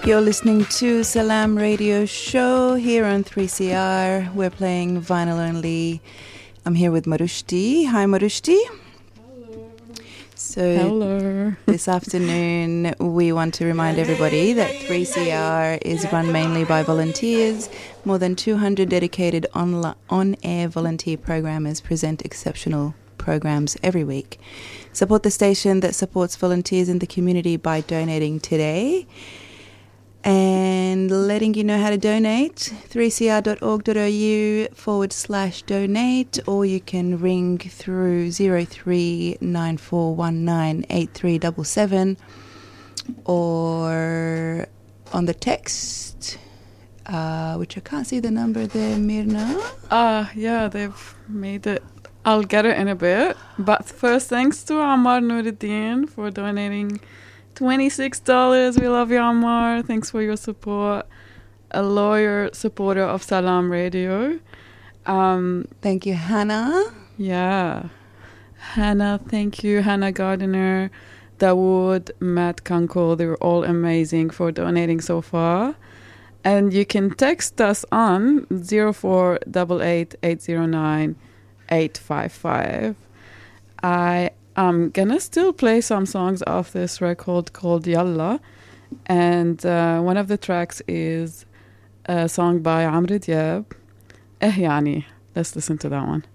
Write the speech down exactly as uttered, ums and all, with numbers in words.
You're listening to Salam Radio Show here on three C R. We're playing vinyl only. I'm here with Marushti. Hi, Marushti. Hello. So Hello. This afternoon, we want to remind everybody that three C R is run mainly by volunteers. More than two hundred dedicated on- on-air volunteer programmers present exceptional programs every week. Support the station that supports volunteers in the community by donating today. And letting you know how to donate, three c r dot org dot a u forward slash donate, or you can ring through zero three nine four one nine eight three seven seven, or on the text, uh, which I can't see the number there, Mirna. Ah, uh, yeah, they've made it. I'll get it in a bit. But first, thanks to Ammar Nuruddin for donating twenty-six dollars. We love you, Ammar. Thanks for your support. A loyal supporter of Salam Radio. Um, thank you, Hannah. Yeah. Hannah, thank you. Hannah Gardiner, Dawood, Matt Kunkel. They were all amazing for donating so far. And you can text us on zero four eight eight eight zero nine eight five five. I I'm gonna still play some songs off this record called Yalla, and uh, one of the tracks is a song by Amr Diab, Eh Yani. Let's listen to that one.